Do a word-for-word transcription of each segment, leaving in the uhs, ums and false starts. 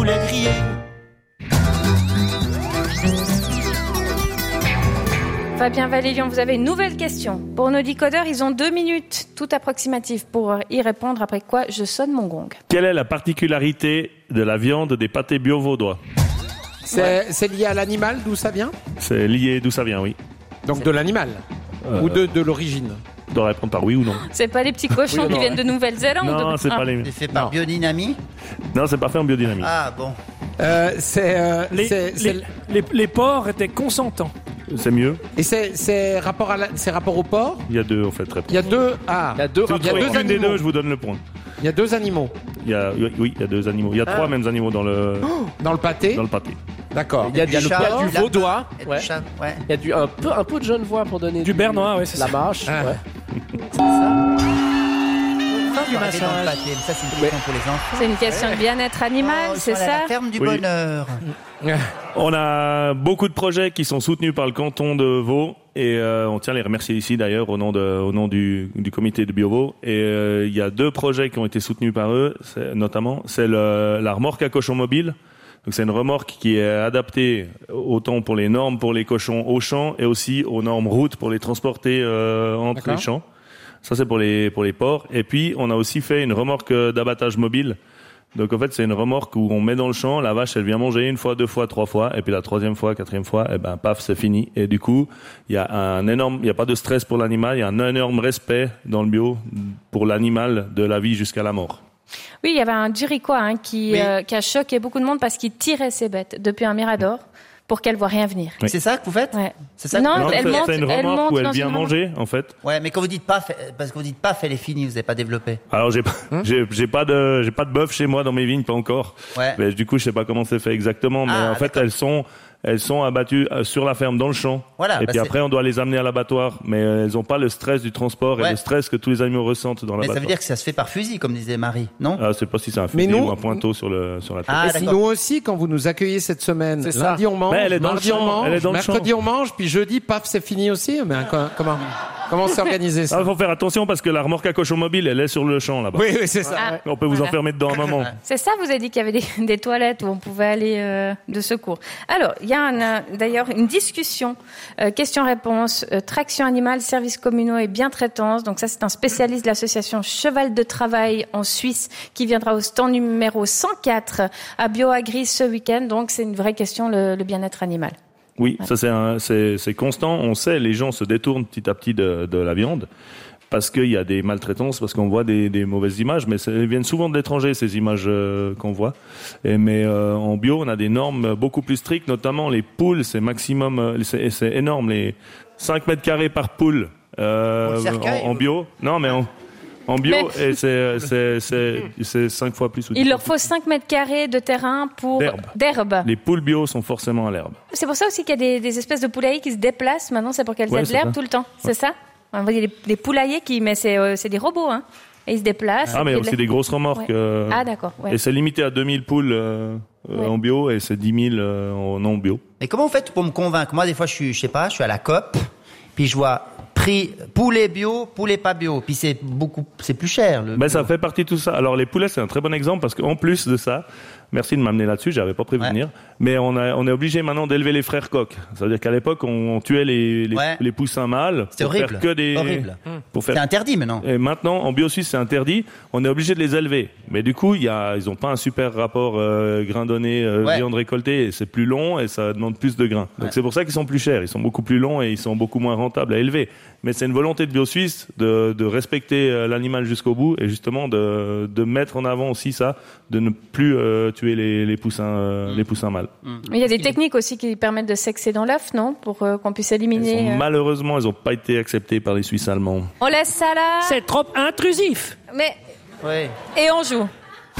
poulet grillé. Fabien Valélion, vous avez une nouvelle question. Pour nos décodeurs, ils ont deux minutes, tout approximatif, pour y répondre, après quoi je sonne mon gong. Quelle est la particularité de la viande des pâtés bio vaudois ? C'est, ouais. c'est lié à l'animal, d'où ça vient ? C'est lié d'où ça vient, oui. Donc c'est... de l'animal euh... Ou de, de l'origine ? Je dois répondre par oui ou non. C'est pas les petits cochons oui, qui viennent de Nouvelle-Zélande ? Non, de... c'est ah. pas les... C'est fait par non. biodynamie ? Non, c'est pas fait en biodynamie. Ah bon. Euh, c'est, euh, les, c'est, c'est... Les, les, les porcs étaient consentants. C'est mieux. Et c'est, c'est, rapport à la, c'est rapport au porc ? Il y a deux, en fait. Très il y a deux. Ah. Il y a deux. Il y a deux animaux. Des deux, je vous donne le point. Il y a deux animaux. Il y a, oui, il y a deux animaux. Il y a ah. trois mêmes animaux dans le. Oh, dans le pâté. Dans le pâté. D'accord. Il y a, il y a, du, chat, il y a du vaudois. Il y a ouais. du chat, ouais. Il y a du, un peu, un peu de genevois pour donner. Du, du bernois, ouais, c'est la ça. marche. Ah. Ouais. C'est ça. Du massage. Ça, c'est une question pour les enfants. C'est une question ouais. de bien-être animal, oh, c'est ça ? La ferme du oui. bonheur. On a beaucoup de projets qui sont soutenus par le canton de Vaud et euh, on tient à les remercier ici d'ailleurs au nom, de, au nom du, du comité de BioVaud. Et euh, il y a deux projets qui ont été soutenus par eux, c'est, notamment c'est le, la remorque à cochons mobile. Donc c'est une remorque qui est adaptée autant pour les normes pour les cochons au champ et aussi aux normes routes pour les transporter euh, entre D'accord. les champs. Ça, c'est pour les, pour les porcs. Et puis, on a aussi fait une remorque d'abattage mobile. Donc, en fait, c'est une remorque où on met dans le champ, la vache, elle vient manger une fois, deux fois, trois fois. Et puis, la troisième fois, quatrième fois, eh ben, paf, c'est fini. Et du coup, il y a un énorme, il n'y a pas de stress pour l'animal. Il y a un énorme respect dans le bio pour l'animal de la vie jusqu'à la mort. Oui, il y avait un Jericho, hein, qui, oui. euh, qui a choqué beaucoup de monde parce qu'il tirait ses bêtes depuis un mirador. Pour qu'elle voit rien venir. Oui. C'est ça que vous faites ? Ouais. C'est ça non, non elle c'est, monte, c'est une remorque elle monte où elle dans vient manger, en fait. Ouais, mais quand vous dites pas, parce que vous dites pas, elle est finie, vous n'avez pas développé. Alors j'ai, hum? j'ai, j'ai pas de, j'ai pas de bœuf chez moi dans mes vignes, pas encore. Ouais. Mais du coup, je sais pas comment c'est fait exactement, mais ah, en fait, d'accord. elles sont. Elles sont abattues sur la ferme, dans le champ. Voilà, et bah puis c'est... après, on doit les amener à l'abattoir. Mais elles n'ont pas le stress du transport ouais. et le stress que tous les animaux ressentent dans mais l'abattoir. Mais ça veut dire que ça se fait par fusil, comme disait Marie, non ? Ah, je sais pas si c'est un fusil nous... ou un pointeau sur, le, sur la tête. Ah, et nous aussi, quand vous nous accueillez cette semaine, c'est lundi ça. on mange, elle est dans mardi le champ. on mange, elle est dans mercredi le champ. on mange, puis jeudi, paf, c'est fini aussi. Mais comment, comment c'est organisé ça ? Il faut faire attention parce que la remorque à cochon mobile, elle est sur le champ là-bas. Oui, oui, c'est ça. Ah, on peut vous voilà. enfermer dedans un moment. C'est ça, vous avez dit qu'il y avait des, des toilettes où on pouvait aller euh, de secours. Alors, il y a un, d'ailleurs une discussion, euh, question-réponse, euh, traction animale, services communaux et bientraitance. Donc ça, c'est un spécialiste de l'association Cheval de Travail en Suisse qui viendra au stand numéro cent quatre à BioAgri ce week-end. Donc c'est une vraie question, le, le bien-être animal. Oui, ouais. ça c'est, un, c'est, c'est constant. On sait, les gens se détournent petit à petit de, de la viande. Parce qu'il y a des maltraitances, parce qu'on voit des, des mauvaises images, mais elles viennent souvent de l'étranger, ces images euh, qu'on voit. Et, mais euh, en bio, on a des normes beaucoup plus strictes, notamment les poules, c'est maximum, euh, c'est, c'est énorme, les cinq mètres carrés par poule euh, en, en bio. Non, mais en, en bio, mais... et c'est, c'est, c'est, c'est cinq fois plus. Il leur faut cinq mètres carrés de terrain pour d'herbe. d'herbe. Les poules bio sont forcément à l'herbe. C'est pour ça aussi qu'il y a des, des espèces de poulaillers qui se déplacent. Maintenant, c'est pour qu'elles ouais, aient de l'herbe tout le temps. C'est ouais. ça? On voit des, des poulaillers qui, mais c'est, euh, c'est des robots, hein. Et ils se déplacent. Ah, mais il y a aussi les... des grosses remorques. Ouais. Euh, ah, d'accord. Ouais. Et c'est limité à deux mille poules euh, ouais. en bio et c'est dix mille euh, en non bio. Et comment vous faites pour me convaincre ? Moi, des fois, je suis, je sais pas, je suis à la COP, puis je vois prix poulet bio, poulet pas bio, puis c'est beaucoup, c'est plus cher. Le ben, ça fait partie de tout ça. Alors les poulets, c'est un très bon exemple parce qu'en plus de ça, merci de m'amener là-dessus, j'avais pas prévu de ouais. venir, mais on a, on est obligé maintenant d'élever les frères coqs. Ça veut dire qu'à l'époque, on, on tuait les, les, ouais. les poussins mâles. C'était pour horrible. Faire que des, horrible. Pour faire... C'est interdit maintenant. Et maintenant, en bio-suisse, c'est interdit. On est obligé de les élever. Mais du coup, il y a, ils ont pas un super rapport euh, grain donné, euh, ouais. viande récoltée, et c'est plus long et ça demande plus de grains. Donc ouais. c'est pour ça qu'ils sont plus chers. Ils sont beaucoup plus longs et ils sont beaucoup moins rentables à élever. Mais c'est une volonté de bio-suisse de, de respecter l'animal jusqu'au bout et justement de, de mettre en avant aussi ça, de ne plus euh, tuer les, les poussins, euh, mmh. les poussins mâles. Mmh. Mais il y a des techniques aussi qui permettent de sexer dans l'œuf, non ? Pour euh, qu'on puisse éliminer. Elles sont, euh... Malheureusement, elles n'ont pas été acceptées par les Suisses allemands. On laisse ça là. C'est trop intrusif. Mais. Oui. Et on joue.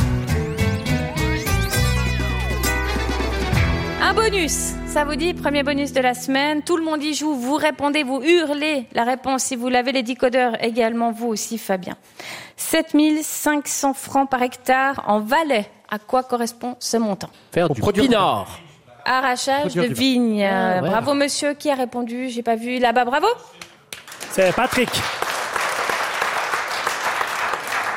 Un bonus, ça vous dit, premier bonus de la semaine. Tout le monde y joue, vous répondez, vous hurlez la réponse si vous l'avez, les décodeurs également, vous aussi Fabien. sept mille cinq cents francs par hectare en Valais. À quoi correspond ce montant ? Faire du pinard. Arrachage de vigne. Ah, ouais. Bravo monsieur, qui a répondu ? J'ai pas vu là-bas, bravo. C'est Patrick.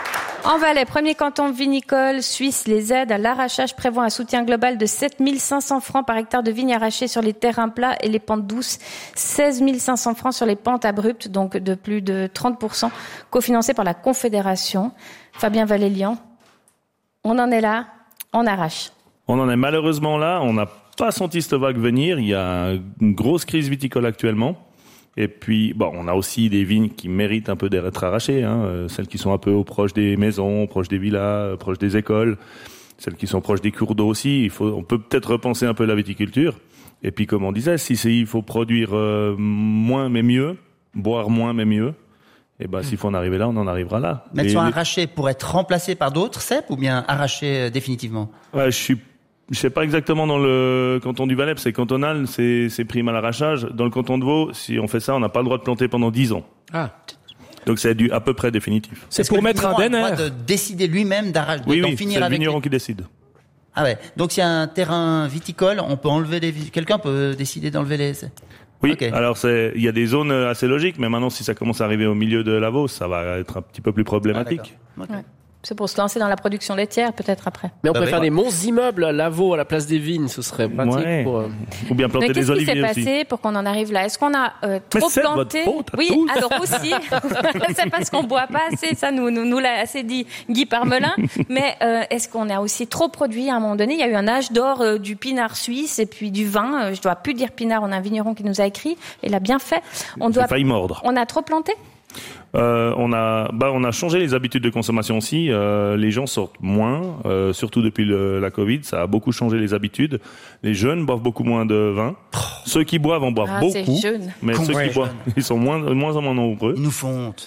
En Valais, premier canton vinicole suisse, les aides à l'arrachage prévoient un soutien global de sept mille cinq cents francs par hectare de vignes arrachées sur les terrains plats et les pentes douces, seize mille cinq cents francs sur les pentes abruptes, donc de plus de trente pour cent, cofinancé par la Confédération. Fabien Valélian, on en est là, on arrache. On en est malheureusement là, on n'a pas senti cette vague venir, il y a une grosse crise viticole actuellement. Et puis, bon, on a aussi des vignes qui méritent un peu d'être arrachées, hein, euh, celles qui sont un peu au proche des maisons, proches des villas, euh, proches des écoles, celles qui sont proches des cours d'eau aussi. Il faut, on peut peut-être repenser un peu la viticulture. Et puis, comme on disait, si c'est, il faut produire euh, moins mais mieux, boire moins mais mieux, et ben, s'il faut en arriver là, on en arrivera là. Mais elles Et sont les... arrachées pour être remplacées par d'autres cèpes ou bien arrachées euh, définitivement? Ouais, je suis Je sais pas exactement dans le canton du Valais, c'est cantonal, c'est, c'est prime à l'arrachage. Dans le canton de Vaud, si on fait ça, on n'a pas le droit de planter pendant dix ans. Ah. Donc c'est du à peu près définitif. C'est Est-ce pour que le mettre un vigneron a le denner. droit de décider lui-même d'arracher, Oui, d'en oui, finir c'est le avec vigneron les... qui décide. Ah ouais. Donc s'il y a un terrain viticole, on peut enlever les vi- quelqu'un peut décider d'enlever les. Oui, Ok. alors c'est, il y a des zones assez logiques, mais maintenant si ça commence à arriver au milieu de la Vaud, ça va être un petit peu plus Ah, problématique. d'accord. Ok. Ouais. C'est pour se lancer dans la production laitière, peut-être après. Mais on Bah peut oui. faire des monts immeubles à Lavaux à la place des vignes, ce serait pratique Ouais. pour... euh, Ou bien planter Mais des qu'est-ce qui s'est oliviers aussi. passé pour qu'on en arrive là? Est-ce qu'on a euh, trop c'est planté? votre faute à Oui, tous. alors aussi, c'est parce qu'on boit pas assez, ça nous, nous, nous l'a assez dit Guy Parmelin. Mais euh, est-ce qu'on a aussi trop produit à un moment donné? Il y a eu un âge d'or euh, du pinard suisse et puis du vin. Euh, je dois plus dire pinard, on a un vigneron qui nous a écrit, et il a bien fait. On J'ai doit, failli mordre. on a trop planté? Euh, on a, bah, on a changé les habitudes de consommation aussi. Euh, les gens sortent moins, euh, surtout depuis le, la Covid. Ça a beaucoup changé les habitudes. Les jeunes boivent beaucoup moins de vin. Ceux qui boivent en boivent Ah, c'est beaucoup, jeune. mais ceux Ouais. qui boivent, ils sont moins, de moins en moins nombreux. Ils nous font honte.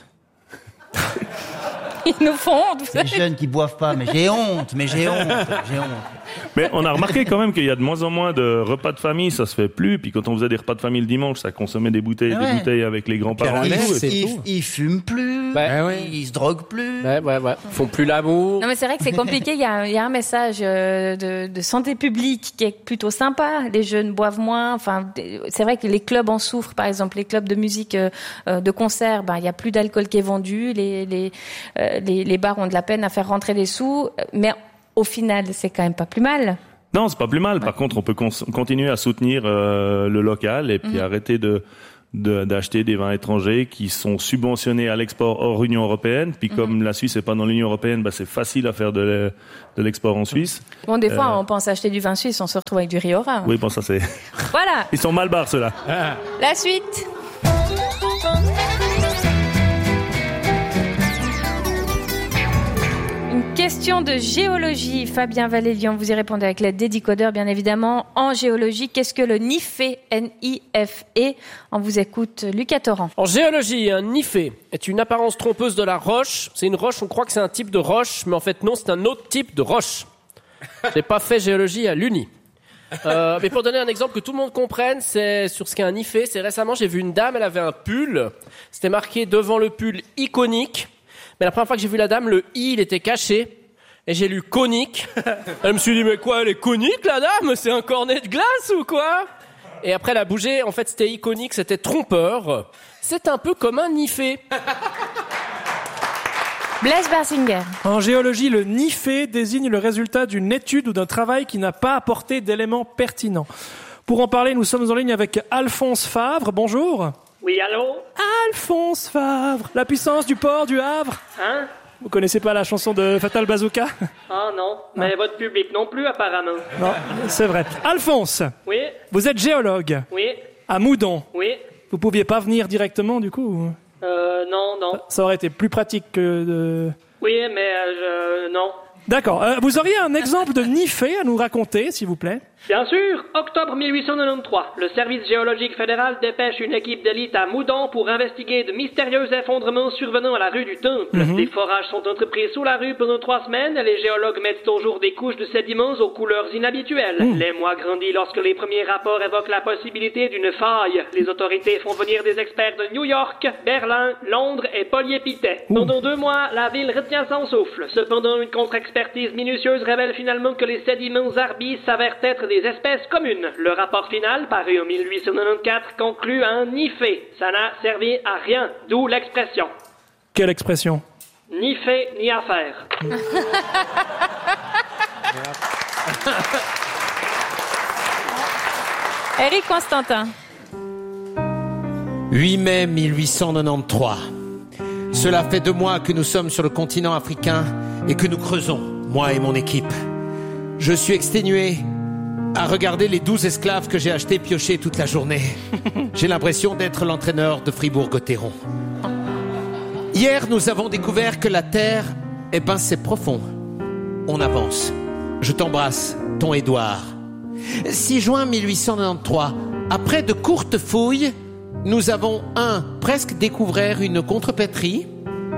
Ils nous font honte, vous Les savez. jeunes qui boivent pas, mais j'ai honte, mais j'ai honte, j'ai honte. Mais on a remarqué quand même qu'il y a de moins en moins de repas de famille, ça se fait plus. Puis quand on faisait des repas de famille le dimanche, ça consommait des bouteilles, Ah des ouais. bouteilles avec les grands-parents et Puis à la tout. messe, c'est Ils, tout. ils fument plus, Bah, ouais. ils se droguent plus. Ouais, ouais, ouais. Ils font plus l'amour. Non mais c'est vrai que c'est compliqué. Il y a, il y a un message euh, de, de santé publique qui est plutôt sympa. Les jeunes boivent moins. Enfin, c'est vrai que les clubs en souffrent. Par exemple, les clubs de musique, euh, euh, de concert, ben il y a plus d'alcool qui est vendu. Les les, euh, les les bars ont de la peine à faire rentrer des sous. Mais au final, c'est quand même pas plus mal. Non, c'est pas plus mal. Par contre, on peut cons- continuer à soutenir euh, le local et puis arrêter de, de d'acheter des vins étrangers qui sont subventionnés à l'export hors Union européenne. Puis comme la Suisse est pas dans l'Union européenne, bah, c'est facile à faire de, le- de l'export en Suisse. Bon, des fois, Euh. on pense acheter du vin suisse, on se retrouve avec du Rioja. Oui, bon, ça c'est. Voilà. Ils sont mal barres ceux-là. La suite. Une question de géologie. Fabien Valélian, vous y répondez avec l'aide des décodeurs, bien évidemment. En géologie, qu'est-ce que le N I F E? N I F E. On vous écoute, Lucas Torrent. En géologie, un nifé est une apparence trompeuse de la roche. C'est une roche, on croit que c'est un type de roche, mais en fait non, c'est un autre type de roche. J'ai pas fait géologie à l'Uni. Euh, mais pour donner un exemple que tout le monde comprenne, c'est sur ce qu'est un nifé. C'est récemment, j'ai vu une dame, elle avait un pull. C'était marqué devant le pull iconique. Mais la première fois que j'ai vu la dame, le i, il était caché. Et j'ai lu conique. Elle me suis dit, mais quoi, elle est conique, la dame? C'est un cornet de glace ou quoi? Et après, elle a bougé. En fait, c'était iconique, c'était trompeur. C'est un peu comme un nifé. Blaise Barsinger. Oh. En géologie, le N I F E désigne le résultat d'une étude ou d'un travail qui n'a pas apporté d'éléments pertinents. Pour en parler, nous sommes en ligne avec Alphonse Favre. Bonjour. Oui, allô? Alphonse Favre, la puissance du port du Havre. Hein? Vous connaissez pas la chanson de Fatal Bazooka? Ah non, mais votre public non plus apparemment. Non, c'est vrai. Alphonse, Oui, vous êtes géologue oui, à Moudon. oui. Vous pouviez pas venir directement du coup? Euh, non, non. Ça aurait été plus pratique que de... Oui, mais euh, je... non. D'accord. Euh, vous auriez un exemple de N I F E à nous raconter, s'il vous plaît? Bien sûr, octobre mille huit cent quatre-vingt-treize, le service géologique fédéral dépêche une équipe d'élite à Moudon pour investiguer de mystérieux effondrements survenant à la rue du Temple. Mhm. Des forages sont entrepris sous la rue pendant trois semaines et les géologues mettent au jour des couches de sédiments aux couleurs inhabituelles. Mhm. Les mois grandissent lorsque les premiers rapports évoquent la possibilité d'une faille. Les autorités font venir des experts de New York, Berlin, Londres et Polyépité. Pendant deux mois, la ville retient son souffle. Cependant, une contre-expertise minutieuse révèle finalement que les sédiments arbis s'avèrent être des espèces communes. Le rapport final, paru en mille huit cent quatre-vingt-quatorze, conclut à un nifé. Ça n'a servi à rien, d'où l'expression. Quelle expression? Ni fait, ni affaire. Éric Constantin. huit mai mille huit cent quatre-vingt-treize. Cela fait deux mois que nous sommes sur le continent africain et que nous creusons, moi et mon équipe. Je suis exténué à regarder les douze esclaves que j'ai achetés piocher toute la journée. J'ai l'impression d'être l'entraîneur de Fribourg-Gotteron. Hier, nous avons découvert que la Terre, eh ben, c'est profond. On avance. Je t'embrasse, ton Édouard. six juin mille huit cent quatre-vingt-treize. Après de courtes fouilles, nous avons, un, presque découvert une contrepétrie,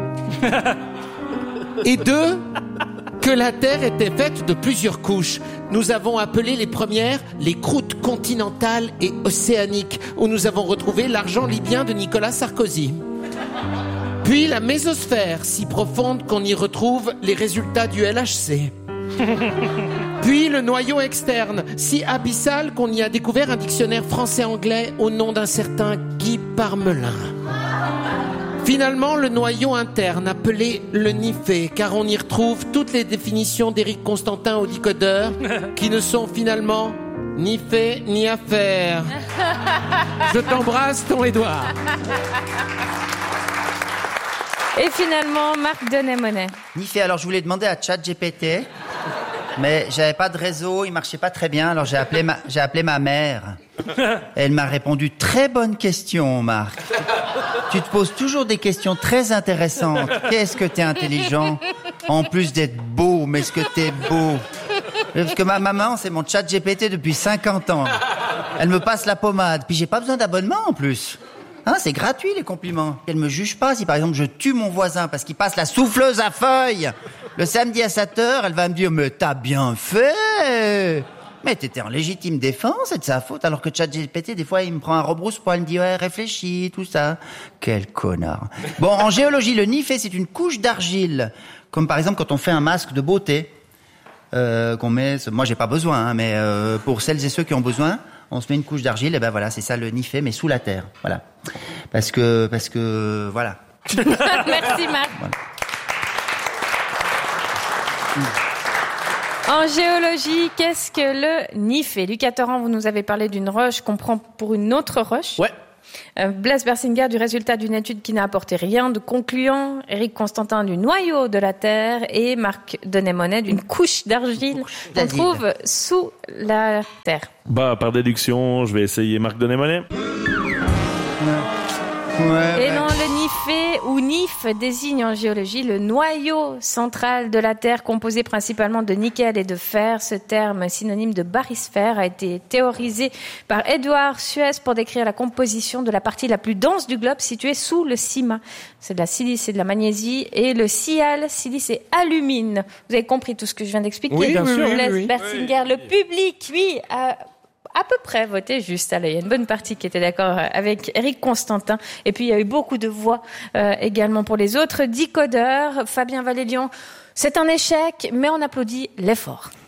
et deux, que la Terre était faite de plusieurs couches. Nous avons appelé les premières les croûtes continentales et océaniques, où nous avons retrouvé l'argent libyen de Nicolas Sarkozy. Puis la mésosphère, si profonde qu'on y retrouve les résultats du L H C. Puis le noyau externe, si abyssal qu'on y a découvert un dictionnaire français-anglais au nom d'un certain Guy Parmelin. Finalement, le noyau interne, appelé le Nifé, car on y retrouve toutes les définitions d'Éric Constantin au décodeur, qui ne sont finalement ni fait ni affaire. Je t'embrasse, ton Édouard. Et finalement, Marc Denet-Monet. Nifé, alors je voulais demander à ChatGPT, mais j'avais pas de réseau, il marchait pas très bien, alors j'ai appelé ma, j'ai appelé ma mère. Elle m'a répondu, très bonne question, Marc. Tu te poses toujours des questions très intéressantes. Qu'est-ce que t'es intelligent? En plus d'être beau, mais est-ce que t'es beau? Parce que ma maman, c'est mon ChatGPT depuis cinquante ans. Elle me passe la pommade, puis j'ai pas besoin d'abonnement en plus. Hein, c'est gratuit les compliments. Elle me juge pas si par exemple je tue mon voisin parce qu'il passe la souffleuse à feuilles. Le samedi à sept heures, elle va me dire, mais t'as bien fait. Mais t'étais en légitime défense, c'est de sa faute, alors que ChatGPT, des fois, il me prend un rebrousse-poil, il me dit, ouais, réfléchis, tout ça. Quel connard. Bon, en géologie, le Nifé, c'est une couche d'argile. Comme par exemple, quand on fait un masque de beauté, euh, qu'on met, moi, j'ai pas besoin, hein, mais, euh, pour celles et ceux qui ont besoin, on se met une couche d'argile, et ben voilà, c'est ça le Nifé, mais sous la terre. Voilà. Parce que, parce que, voilà. Merci, Marc. Voilà. En géologie, qu'est-ce que le Nifé? Lucas Torrent, vous nous avez parlé d'une roche qu'on prend pour une autre roche. Ouais. Euh, Blaise Bersinger du résultat d'une étude qui n'a apporté rien de concluant. Éric Constantin du noyau de la Terre. Et Marc Denet-Monet d'une couche d'argile qu'on trouve sous la Terre. Bah, par déduction, je vais essayer Marc Denet-Monet. Ouais, Et ouais. non, le Nifé ou Nif désigne en géologie le noyau central de la Terre composé principalement de nickel et de fer. Ce terme, synonyme de barysphère, a été théorisé par Édouard Suez pour décrire la composition de la partie la plus dense du globe située sous le cima. C'est de la silice et de la magnésie et le sial, silice et alumine. Vous avez compris tout ce que je viens d'expliquer? Oui, bien sûr. Blaise Oui, oui. Bersinger, le public, lui, a à peu près voté juste. Allez, il y a une bonne partie qui était d'accord avec Éric Constantin. Et puis, il y a eu beaucoup de voix euh, également pour les autres. Dix codeurs. Fabien Valélian, c'est un échec, mais on applaudit l'effort.